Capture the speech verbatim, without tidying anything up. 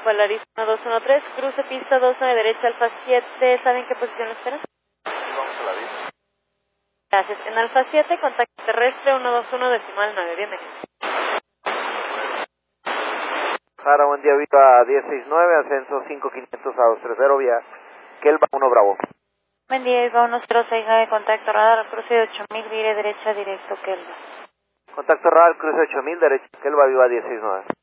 Polaris uno dos uno tres, cruce pista dos nueve derecha, Alfa siete, ¿saben qué posición lo esperan? Vamos a la diez. Gracias. En Alfa siete, contacto terrestre uno dos uno decimal nueve, bienvenido. Jara, buen día, Viva diez sesenta y nueve, ascenso cinco quinientos a dos treinta, vía Kelva uno Bravo. Buen día, Viva uno cero seis nueve, contacto radar, cruce de ocho mil, vire derecha, directo, Kelva. Contacto radar, cruce ocho mil, derecha Kelva, Viva diez sesenta y nueve.